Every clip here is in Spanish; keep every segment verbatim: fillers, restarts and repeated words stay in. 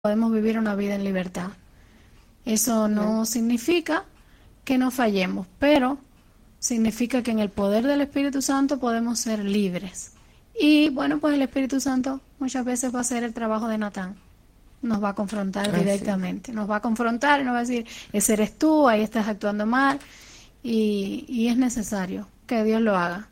podemos vivir una vida en libertad. Eso no significa que no fallemos, pero significa que en el poder del Espíritu Santo podemos ser libres. Y bueno, pues el Espíritu Santo muchas veces va a hacer el trabajo de Natán. Nos va a confrontar Ah, directamente. Nos va a confrontar y nos va a decir, ese eres tú, ahí estás actuando mal. Y, y es necesario que Dios lo haga.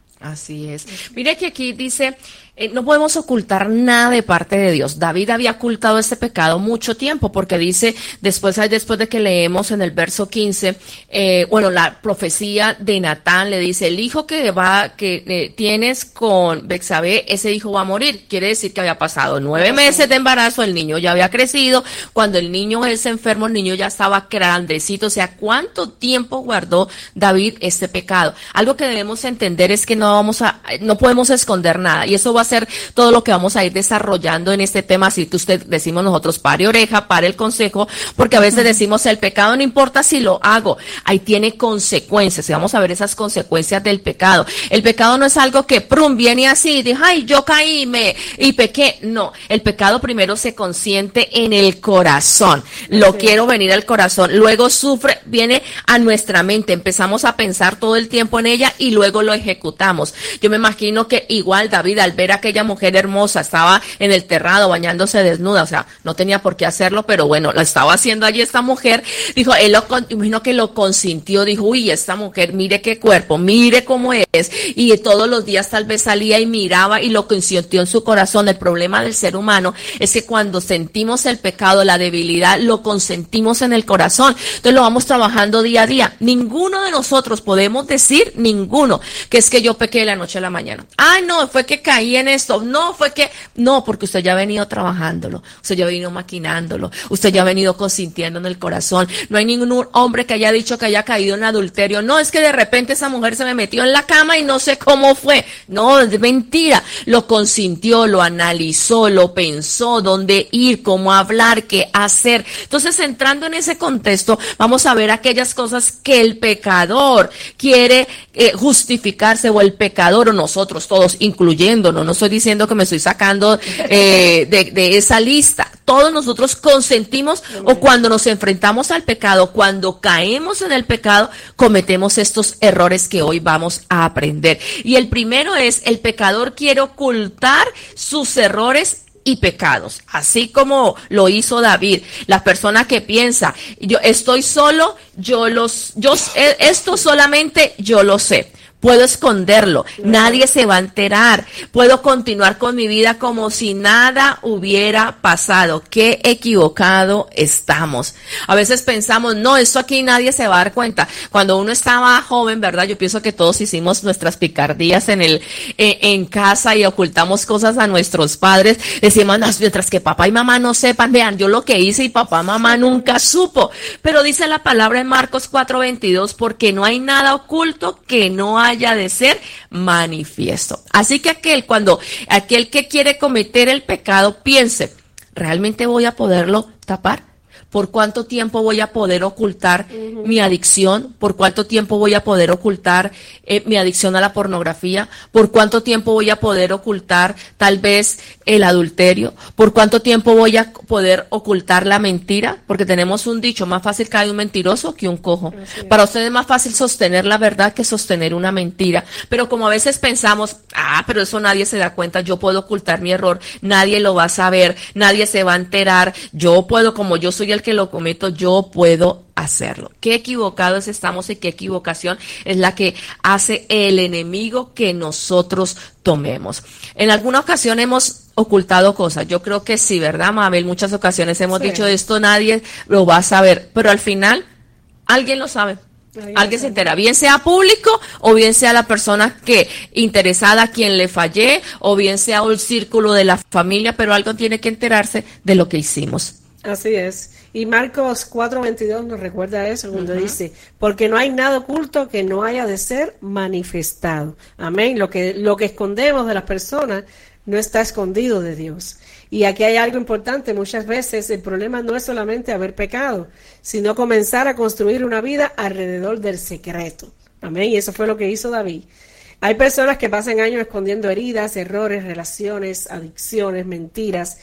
Así es. Mire que aquí dice, eh, no podemos ocultar nada de parte de Dios. David había ocultado este pecado mucho tiempo, porque dice, después, después de que leemos en el verso quince, eh, bueno, la profecía de Natán le dice, el hijo que va, que eh, tienes con Betsabé, ese hijo va a morir. Quiere decir que había pasado nueve meses de embarazo, el niño ya había crecido. Cuando el niño es enfermo, el niño ya estaba grandecito. O sea, ¿cuánto tiempo guardó David este pecado? Algo que debemos entender es que no vamos a, no podemos esconder nada, y eso va a ser todo lo que vamos a ir desarrollando en este tema. Así que usted, decimos nosotros, pare oreja, pare el consejo, porque a veces decimos, el pecado no importa si lo hago, ahí tiene consecuencias, y vamos a ver esas consecuencias del pecado. El pecado no es algo que prum, viene así, y dice, ay, yo caí me, y pequé. No, el pecado primero se consiente en el corazón, lo sí. quiero venir al corazón, luego sufre, viene a nuestra mente, empezamos a pensar todo el tiempo en ella, y luego lo ejecutamos. Yo me imagino que igual David, al ver a aquella mujer hermosa, estaba en el terrado bañándose desnuda, o sea, no tenía por qué hacerlo, pero bueno, lo estaba haciendo allí esta mujer, dijo, él lo, imagino que lo consintió, dijo, uy, esta mujer, mire qué cuerpo, mire cómo es, y todos los días tal vez salía y miraba y lo consintió en su corazón. El problema del ser humano es que cuando sentimos el pecado, la debilidad, lo consentimos en el corazón, entonces lo vamos trabajando día a día. Ninguno de nosotros podemos decir, ninguno, que es que yo pequé de la noche a la mañana. Ay, no, fue que caí en esto. No, fue que, no, porque usted ya ha venido trabajándolo, usted ya ha venido maquinándolo, usted ya ha venido consintiendo en el corazón. No hay ningún hombre que haya dicho que haya caído en adulterio. No, es que de repente esa mujer se me metió en la cama y no sé cómo fue. No, es mentira. Lo consintió, lo analizó, lo pensó, dónde ir, cómo hablar, qué hacer. Entonces, entrando en ese contexto, vamos a ver aquellas cosas que el pecador quiere eh, justificarse, o el pecador, o nosotros todos, incluyéndonos, no estoy diciendo que me estoy sacando eh, de, de esa lista, todos nosotros consentimos, o cuando nos enfrentamos al pecado, cuando caemos en el pecado, cometemos estos errores que hoy vamos a aprender. Y el primero es, el pecador quiere ocultar sus errores y pecados, así como lo hizo David. La persona que piensa, yo estoy solo, yo los, yo, esto solamente yo lo sé. Puedo esconderlo, nadie se va a enterar, puedo continuar con mi vida como si nada hubiera pasado. Qué equivocado estamos. A veces pensamos, no, esto aquí nadie se va a dar cuenta. Cuando uno estaba joven, ¿verdad? Yo pienso que todos hicimos nuestras picardías en el en, en casa y ocultamos cosas a nuestros padres. Decimos, no, mientras que papá y mamá no sepan, vean, yo lo que hice y papá y mamá nunca supo. Pero dice la palabra en Marcos cuatro veintidós, porque no hay nada oculto que no haya haya de ser manifiesto. Así que aquel, cuando aquel que quiere cometer el pecado piense, ¿realmente voy a poderlo tapar? ¿Por cuánto tiempo voy a poder ocultar uh-huh. mi adicción? ¿Por cuánto tiempo voy a poder ocultar eh, mi adicción a la pornografía? ¿Por cuánto tiempo voy a poder ocultar tal vez el adulterio? ¿Por cuánto tiempo voy a poder ocultar la mentira? Porque tenemos un dicho, más fácil cae un mentiroso que un cojo. Para ustedes es más fácil sostener la verdad que sostener una mentira. Pero como a veces pensamos, ah, pero eso nadie se da cuenta, yo puedo ocultar mi error, nadie lo va a saber, nadie se va a enterar, yo puedo, como yo soy el que lo cometo, yo puedo hacerlo. Qué equivocados estamos y qué equivocación es la que hace el enemigo que nosotros tomemos. En alguna ocasión hemos ocultado cosas, yo creo que sí, ¿verdad, Mabel? Muchas ocasiones hemos sí. dicho esto, nadie lo va a saber, pero al final alguien lo sabe. Ahí alguien se entera, bien sea público o bien sea la persona que interesada a quien le fallé, o bien sea el círculo de la familia, pero algo tiene que enterarse de lo que hicimos. Así es. Y Marcos cuatro veintidós nos recuerda eso cuando uh-huh. dice, porque no hay nada oculto que no haya de ser manifestado. Amén. Lo que, lo que escondemos de las personas no está escondido de Dios. Y aquí hay algo importante, muchas veces el problema no es solamente haber pecado, sino comenzar a construir una vida alrededor del secreto. Amén. Y eso fue lo que hizo David. Hay personas que pasan años escondiendo heridas, errores, relaciones, adicciones, mentiras,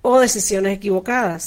o decisiones equivocadas.